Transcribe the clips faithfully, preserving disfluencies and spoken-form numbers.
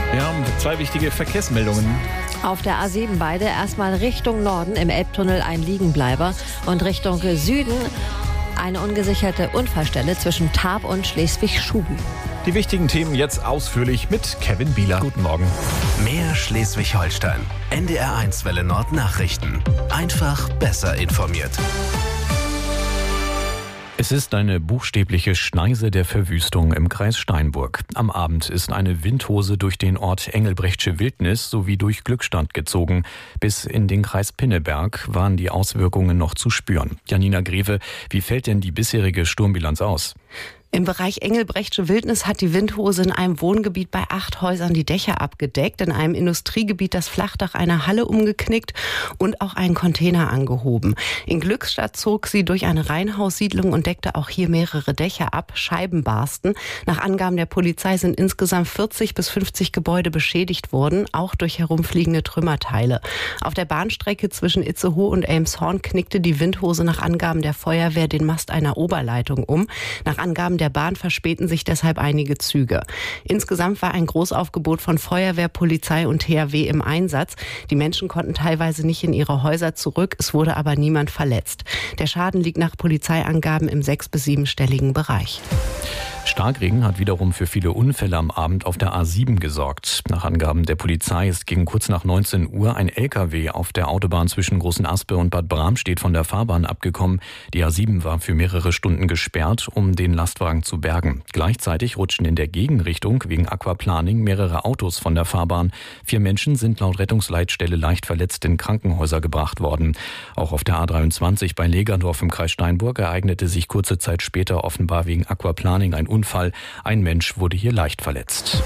Wir haben zwei wichtige Verkehrsmeldungen. Auf der A sieben beide erstmal Richtung Norden im Elbtunnel ein Liegenbleiber und Richtung Süden eine ungesicherte Unfallstelle zwischen Tarp und Schleswig-Schuben. Die wichtigen Themen jetzt ausführlich mit Kevin Bieler. Guten Morgen. Mehr Schleswig-Holstein. N D R eins Welle Nord Nachrichten. Einfach besser informiert. Es ist eine buchstäbliche Schneise der Verwüstung im Kreis Steinburg. Am Abend ist eine Windhose durch den Ort Engelbrechtsche Wildnis sowie durch Glückstadt gezogen. Bis in den Kreis Pinneberg waren die Auswirkungen noch zu spüren. Janina Greve, wie fällt denn die bisherige Sturmbilanz aus? Im Bereich Engelbrechtsche Wildnis hat die Windhose in einem Wohngebiet bei acht Häusern die Dächer abgedeckt, in einem Industriegebiet das Flachdach einer Halle umgeknickt und auch einen Container angehoben. In Glückstadt zog sie durch eine Reihenhaussiedlung und deckte auch hier mehrere Dächer ab, Scheiben barsten. Nach Angaben der Polizei sind insgesamt vierzig bis fünfzig Gebäude beschädigt worden, auch durch herumfliegende Trümmerteile. Auf der Bahnstrecke zwischen Itzehoe und Elmshorn knickte die Windhose nach Angaben der Feuerwehr den Mast einer Oberleitung um. Nach Angaben der Bahn verspäten sich deshalb einige Züge. Insgesamt war ein Großaufgebot von Feuerwehr, Polizei und T H W im Einsatz. Die Menschen konnten teilweise nicht in ihre Häuser zurück, es wurde aber niemand verletzt. Der Schaden liegt nach Polizeiangaben im sechs- bis siebenstelligen Bereich. Starkregen hat wiederum für viele Unfälle am Abend auf der A sieben gesorgt. Nach Angaben der Polizei ist gegen kurz nach neunzehn Uhr ein L K W auf der Autobahn zwischen Großen Aspe und Bad Bramstedt von der Fahrbahn abgekommen. Die A sieben war für mehrere Stunden gesperrt, um den Lastwagen zu bergen. Gleichzeitig rutschten in der Gegenrichtung wegen Aquaplaning mehrere Autos von der Fahrbahn. Vier Menschen sind laut Rettungsleitstelle leicht verletzt in Krankenhäuser gebracht worden. Auch auf der A dreiundzwanzig bei Legerdorf im Kreis Steinburg ereignete sich kurze Zeit später offenbar wegen Aquaplaning ein Unfall. Ein Mensch wurde hier leicht verletzt.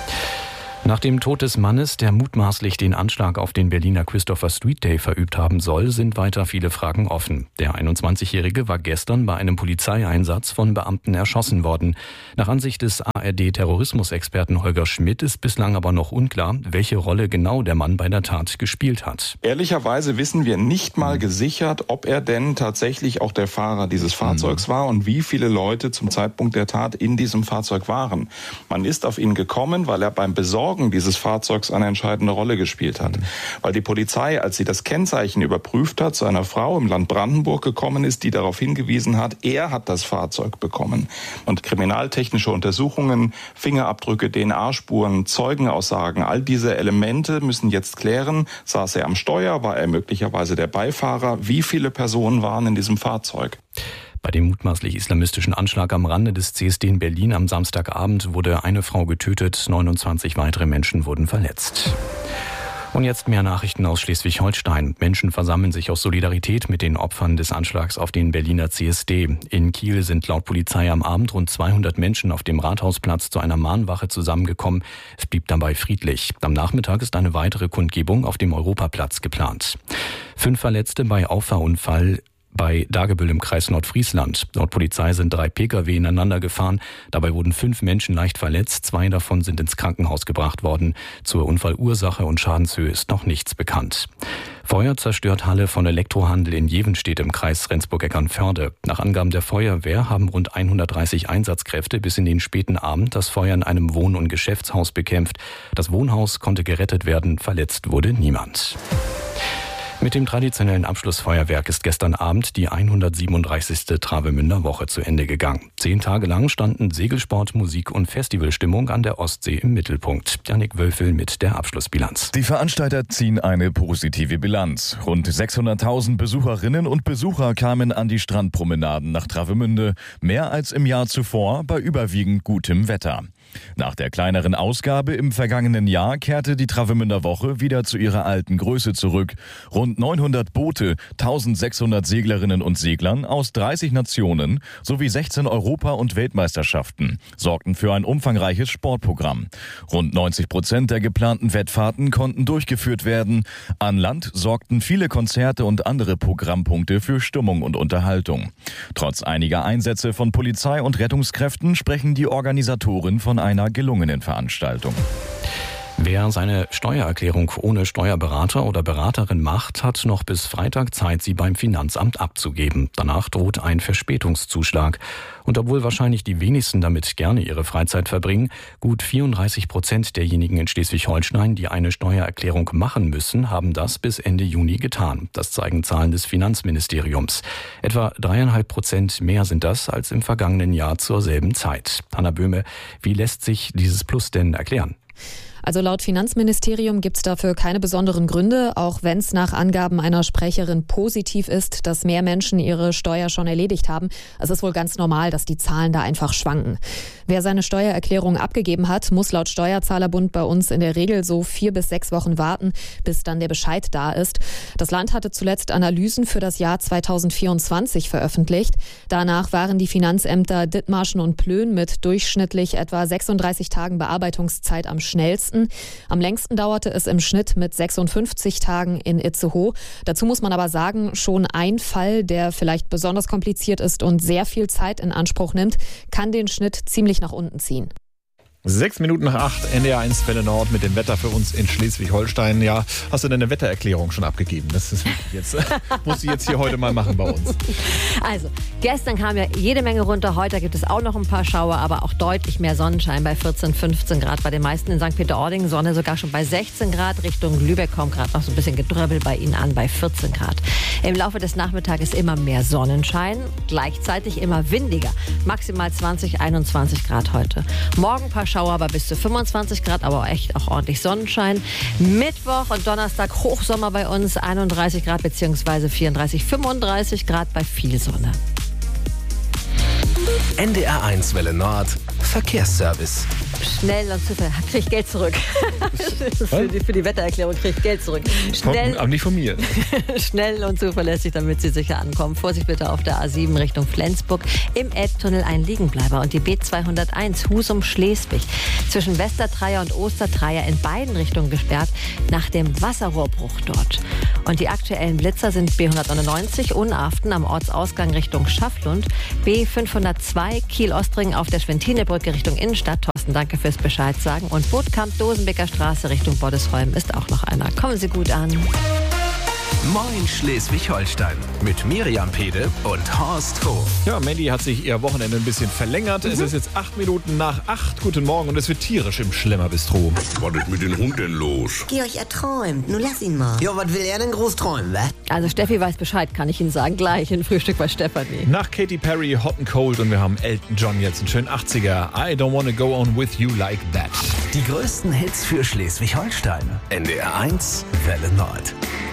Nach dem Tod des Mannes, der mutmaßlich den Anschlag auf den Berliner Christopher Street Day verübt haben soll, sind weiter viele Fragen offen. Der einundzwanzigjährige war gestern bei einem Polizeieinsatz von Beamten erschossen worden. Nach Ansicht des A R D-Terrorismusexperten Holger Schmidt ist bislang aber noch unklar, welche Rolle genau der Mann bei der Tat gespielt hat. Ehrlicherweise wissen wir nicht mal gesichert, ob er denn tatsächlich auch der Fahrer dieses Fahrzeugs war und wie viele Leute zum Zeitpunkt der Tat in diesem Fahrzeug waren. Man ist auf ihn gekommen, weil er beim Besorgen dieses Fahrzeugs eine entscheidende Rolle gespielt hat. Weil die Polizei, als sie das Kennzeichen überprüft hat, zu einer Frau im Land Brandenburg gekommen ist, die darauf hingewiesen hat, er hat das Fahrzeug bekommen. Und kriminaltechnische Untersuchungen, Fingerabdrücke, D N A-Spuren, Zeugenaussagen, all diese Elemente müssen jetzt klären, saß er am Steuer, war er möglicherweise der Beifahrer, wie viele Personen waren in diesem Fahrzeug. Bei dem mutmaßlich islamistischen Anschlag am Rande des C S D in Berlin am Samstagabend wurde eine Frau getötet, neunundzwanzig weitere Menschen wurden verletzt. Und jetzt mehr Nachrichten aus Schleswig-Holstein. Menschen versammeln sich aus Solidarität mit den Opfern des Anschlags auf den Berliner C S D. In Kiel sind laut Polizei am Abend rund zweihundert Menschen auf dem Rathausplatz zu einer Mahnwache zusammengekommen. Es blieb dabei friedlich. Am Nachmittag ist eine weitere Kundgebung auf dem Europaplatz geplant. Fünf Verletzte bei Auffahrunfall bei Dagebüll im Kreis Nordfriesland. Laut Polizei sind drei Pkw ineinander gefahren. Dabei wurden fünf Menschen leicht verletzt. Zwei davon sind ins Krankenhaus gebracht worden. Zur Unfallursache und Schadenshöhe ist noch nichts bekannt. Feuer zerstört Halle von Elektrohandel in Jevenstedt im Kreis Rendsburg-Eckernförde. Nach Angaben der Feuerwehr haben rund hundertdreißig Einsatzkräfte bis in den späten Abend das Feuer in einem Wohn- und Geschäftshaus bekämpft. Das Wohnhaus konnte gerettet werden. Verletzt wurde niemand. Mit dem traditionellen Abschlussfeuerwerk ist gestern Abend die hundertsiebenunddreißigste Travemünder Woche zu Ende gegangen. Zehn Tage lang standen Segelsport, Musik und Festivalstimmung an der Ostsee im Mittelpunkt. Jannik Wölfel mit der Abschlussbilanz. Die Veranstalter ziehen eine positive Bilanz. Rund sechshunderttausend Besucherinnen und Besucher kamen an die Strandpromenaden nach Travemünde, mehr als im Jahr zuvor bei überwiegend gutem Wetter. Nach der kleineren Ausgabe im vergangenen Jahr kehrte die Travemünder Woche wieder zu ihrer alten Größe zurück. Rund neunhundert Boote, eintausendsechshundert Seglerinnen und Seglern aus dreißig Nationen sowie sechzehn Europa- und Weltmeisterschaften sorgten für ein umfangreiches Sportprogramm. Rund neunzig Prozent der geplanten Wettfahrten konnten durchgeführt werden. An Land sorgten viele Konzerte und andere Programmpunkte für Stimmung und Unterhaltung. Trotz einiger Einsätze von Polizei und Rettungskräften sprechen die Organisatoren von einer gelungenen Veranstaltung. Wer seine Steuererklärung ohne Steuerberater oder Beraterin macht, hat noch bis Freitag Zeit, sie beim Finanzamt abzugeben. Danach droht ein Verspätungszuschlag. Und obwohl wahrscheinlich die wenigsten damit gerne ihre Freizeit verbringen, gut vierunddreißig Prozent derjenigen in Schleswig-Holstein, die eine Steuererklärung machen müssen, haben das bis Ende Juni getan. Das zeigen Zahlen des Finanzministeriums. Etwa dreieinhalb Prozent mehr sind das als im vergangenen Jahr zur selben Zeit. Anna Böhme, wie lässt sich dieses Plus denn erklären? Also laut Finanzministerium gibt es dafür keine besonderen Gründe, auch wenn es nach Angaben einer Sprecherin positiv ist, dass mehr Menschen ihre Steuer schon erledigt haben. Es ist wohl ganz normal, dass die Zahlen da einfach schwanken. Wer seine Steuererklärung abgegeben hat, muss laut Steuerzahlerbund bei uns in der Regel so vier bis sechs Wochen warten, bis dann der Bescheid da ist. Das Land hatte zuletzt Analysen für das Jahr zweitausendvierundzwanzig veröffentlicht. Danach waren die Finanzämter Dithmarschen und Plön mit durchschnittlich etwa sechsunddreißig Tagen Bearbeitungszeit am schnellsten. Am längsten dauerte es im Schnitt mit sechsundfünfzig Tagen in Itzehoe. Dazu muss man aber sagen, schon ein Fall, der vielleicht besonders kompliziert ist und sehr viel Zeit in Anspruch nimmt, kann den Schnitt ziemlich nach unten ziehen. Sechs Minuten nach acht, N D R eins Welle Nord mit dem Wetter für uns in Schleswig-Holstein. Ja, hast du deine Wettererklärung schon abgegeben? Das ist jetzt, muss ich jetzt hier heute mal machen bei uns. Also, gestern kam ja jede Menge runter. Heute gibt es auch noch ein paar Schauer, aber auch deutlich mehr Sonnenschein bei vierzehn, fünfzehn Grad bei den meisten in Sankt Peter-Ording. Sonne sogar schon bei sechzehn Grad. Richtung Lübeck kommt gerade noch so ein bisschen Gedröbbel bei Ihnen an bei vierzehn Grad. Im Laufe des Nachmittages immer mehr Sonnenschein, gleichzeitig immer windiger. Maximal zwanzig, einundzwanzig Grad heute. Morgen ein paar Schauer, aber bis zu fünfundzwanzig Grad, aber echt auch ordentlich Sonnenschein. Mittwoch und Donnerstag Hochsommer bei uns, einunddreißig Grad bzw. vierunddreißig, fünfunddreißig Grad bei viel Sonne. N D R eins Welle Nord Verkehrsservice. Schnell und zuverlässig. Krieg ich Geld zurück. für, die, für die Wettererklärung krieg ich Geld zurück. Schnell, aber nicht von mir. Schnell und zuverlässig, damit Sie sicher ankommen. Vorsicht bitte auf der A sieben Richtung Flensburg. Im Elbtunnel ein Liegenbleiber. Und die B zweihunderteins Husum-Schleswig. Zwischen Westertreier und Ostertreier in beiden Richtungen gesperrt nach dem Wasserrohrbruch dort. Und die aktuellen Blitzer sind B hundertneunundneunzig Unaften am Ortsausgang Richtung Schafflund. B fünfhundertzwei Kiel-Ostring auf der Schwentinebrücke Richtung Innenstadt. Thorsten, danke fürs Bescheid sagen. Und Bootkamp Dosenbeker Straße Richtung Boddesholm ist auch noch einer. Kommen Sie gut an. Moin Schleswig-Holstein mit Miriam Pede und Horst Hof. Ja, Mandy hat sich ihr Wochenende ein bisschen verlängert. Mhm. Es ist jetzt acht Minuten nach acht. Guten Morgen und es wird tierisch im Schlemmerbistro. Was ist mit dem Hund denn los? Georg, er träumt. Nun lass ihn mal. Ja, was will er denn groß träumen, wa? Also Steffi weiß Bescheid, kann ich Ihnen sagen. Gleich in Frühstück bei Stefanie. Nach Katy Perry, Hot and Cold und wir haben Elton John jetzt einen schönen achtziger. I don't wanna go on with you like that. Die größten Hits für Schleswig-Holstein. N D R eins Welle Nord.